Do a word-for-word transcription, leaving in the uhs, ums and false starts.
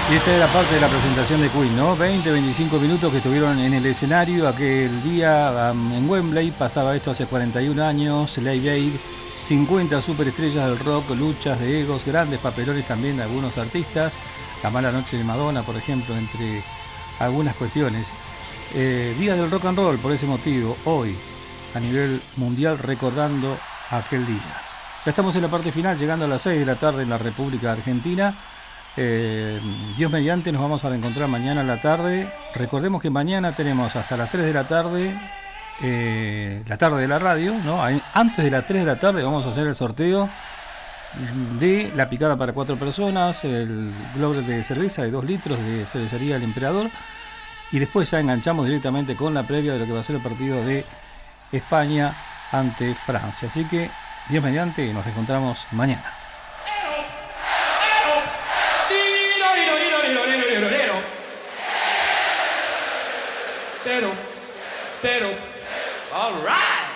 Y esta era parte de la presentación de Queen, ¿no? veinte, veinticinco minutos que estuvieron en el escenario aquel día um, en Wembley. Pasaba esto hace cuarenta y un años. Live Aid, cincuenta superestrellas del rock, luchas de egos, grandes papelones también de algunos artistas. La mala noche de Madonna, por ejemplo, entre algunas cuestiones. Eh, Día del rock and roll, por ese motivo, hoy, a nivel mundial, recordando aquel día. Ya estamos en la parte final, llegando a las seis de la tarde en la República Argentina. Eh, Dios mediante, nos vamos a reencontrar mañana a la tarde. Recordemos que mañana tenemos hasta las tres de la tarde, eh, la tarde de la radio, ¿no? Antes de las tres de la tarde vamos a hacer el sorteo de la picada para cuatro personas, el globo de cerveza de dos litros de cervecería El Emperador, y después ya enganchamos directamente con la previa de lo que va a ser el partido de España ante Francia. Así que Dios mediante, nos reencontramos mañana. Pero, pero, all right.